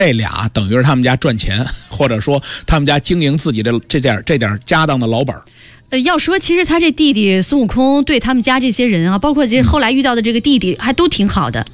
这俩等于是他们家赚钱，或者说他们家经营自己的这点家当的老本。 要说其实他这弟弟孙悟空对他们家这些人啊，包括这后来遇到的这个弟弟，还都挺好的。